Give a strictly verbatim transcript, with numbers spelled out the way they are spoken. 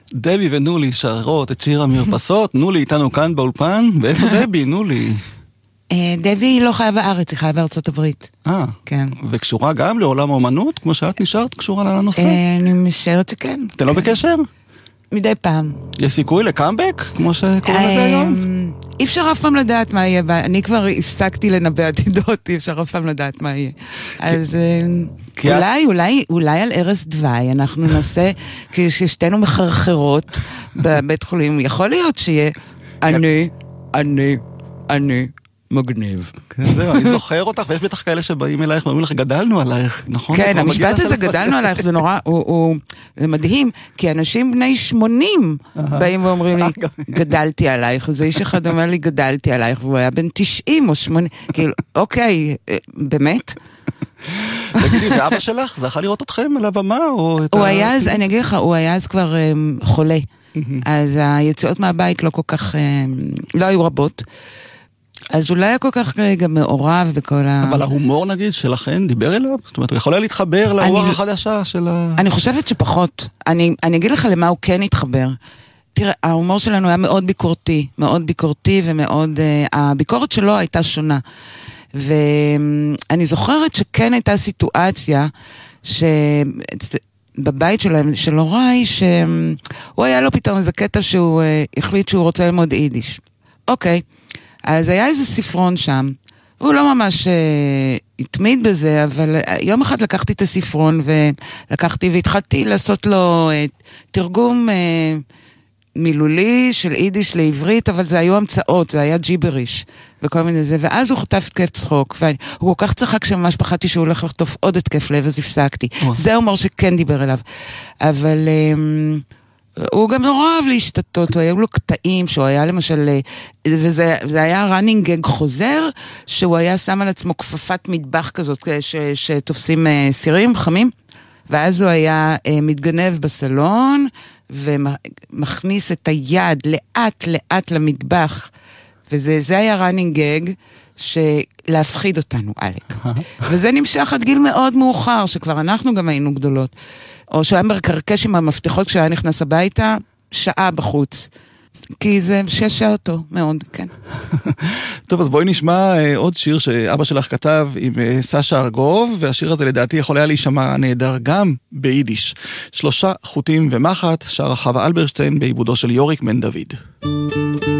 דבי ונולי שרות את שיר המרפסות, נולי איתנו כאן באולפן, ואיפה דבי, נולי? דבי היא לא חיה בארץ, היא חיה בארצות הברית. אה, כן. וקשורה גם לעולם האומנות, כמו שאת נשארת קשורה לנושא? אני משערת שכן. אתם לא בקשר? מדי פעם. יש סיכוי לקאמבק, כמו שקוראים לזה היום? אי אפשר אף פעם לדעת מה יהיה, אני כבר הפסקתי לנבא עתידות, אי אפשר אף פעם לדעת מה יהיה. אז אולי, אולי, אולי על ערש דווי, אנחנו נעשה, כששתינו מחרחרות בבית חולים, יכול להיות שיהיה אני, אני, אני, מגניב. כן, זהו, אני זוכר אותך, ויש בטח כאלה שבאים אלייך ואומרים לך, גדלנו עלייך, נכון? כן, המשפט הזה, גדלנו עלייך, זה נורא, זה מדהים, כי אנשים בני שמונים באים ואומרים לי, גדלתי עלייך, אז איש אחד אומר לי, גדלתי עלייך, והוא היה בן תשעים או שמונים, כאילו, אוקיי, באמת? תגידי, ואבא שלך, זה יכול לראות אתכם על הבמה? הוא היה אז, אני אגיד לך, הוא היה אז כבר חולה, אז היציאות מהבית לא כל כך, לא היו רבות, אז אולי היה כל כך גם מעורב בכל ה... אבל ההומור נגיד שלכן דיבר אליו? זאת אומרת, הוא יכול היה להתחבר לרוח החדשה של ה... אני חושבת שפחות. אני, אני אגיד לך למה הוא כן התחבר. תראה, ההומור שלנו היה מאוד ביקורתי, מאוד ביקורתי ומאוד... Uh, הביקורת שלו הייתה שונה. ואני זוכרת שכן הייתה סיטואציה שבבית שלהם, של הוריי, שהוא היה לו פתאום איזה קטע שהוא uh, החליט שהוא רוצה ללמוד יידיש. אוקיי. אז היה איזה ספרון שם, הוא לא ממש uh, התמיד בזה, אבל uh, יום אחד לקחתי את הספרון, ולקחתי והתחלתי לעשות לו uh, תרגום uh, מילולי של יידיש לעברית, אבל זה היו המצאות, זה היה ג'יבריש, וכל מיני זה, ואז הוא חטף התקף צחוק, והוא כל כך צחק שממש פחדתי שהוא הולך לחטוף עוד התקף לב, אז הפסקתי. זה הומור שכן דיבר אליו. אבל... Uh, הוא גם נורא אוהב להשתתות, הוא היה לו קטעים, שהוא היה למשל, וזה זה היה running gag חוזר, שהוא היה שם על עצמו כפפת מטבח כזאת, ש, שתופסים סירים חמים, ואז הוא היה מתגנב בסלון, ומכניס את היד לאט לאט למטבח, וזה זה היה running gag, שלהפחיד אותנו, אלק. וזה נמשך עד גיל מאוד מאוחר, שכבר אנחנו גם היינו גדולות. או שהיה מקרקש עם המפתחות כשהיה נכנס הביתה, שעה בחוץ. כי זה ששע אותו מאוד, כן. טוב, אז בואי נשמע עוד שיר שאבא שלך כתב עם סשה ארגוב, והשיר הזה לדעתי יכול היה להישמע נהדר גם ביידיש. שלושה חוטים ומחט, שר חווה אלברשטיין בעיבודו של יוריק בן דוד.